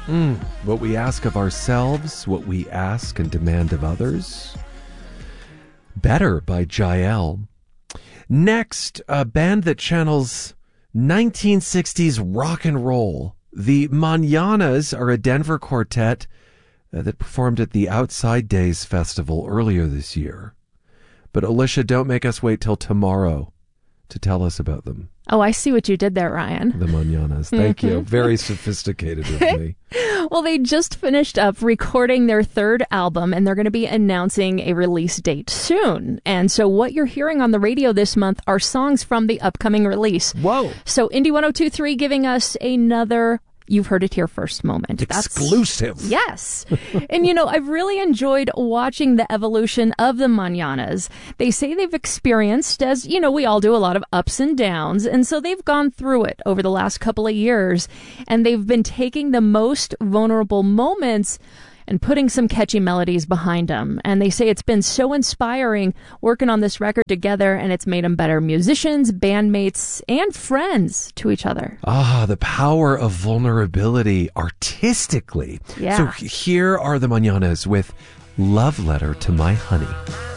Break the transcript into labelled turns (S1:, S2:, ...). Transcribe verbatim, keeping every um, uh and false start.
S1: Mm, what we ask of ourselves, what we ask and demand of others. Better by Jael. Next, a band that channels nineteen sixties rock and roll. The Mañanas are a Denver quartet uh, that performed at the Outside Days Festival earlier this year. But Alicia, don't make us wait till tomorrow to tell us about them.
S2: Oh, I see what you did there, Ryan.
S1: The Mañanas. Thank you. Very sophisticated of me.
S2: Well, they just finished up recording their third album, and they're going to be announcing a release date soon. And so what you're hearing on the radio this month are songs from the upcoming release.
S1: Whoa.
S2: So Indie one oh two point three giving us another You've Heard It Here First moment.
S1: Exclusive.
S2: That's, yes. And, you know, I've really enjoyed watching the evolution of the Mañanas. They say they've experienced, as, you know, we all do, a lot of ups and downs. And so they've gone through it over the last couple of years. And they've been taking the most vulnerable moments and putting some catchy melodies behind them. And they say it's been so inspiring working on this record together, and it's made them better musicians, bandmates, and friends to each other.
S1: Ah, the power of vulnerability artistically.
S2: Yeah.
S1: So here are the Mañanas with Love Letter to My Honey.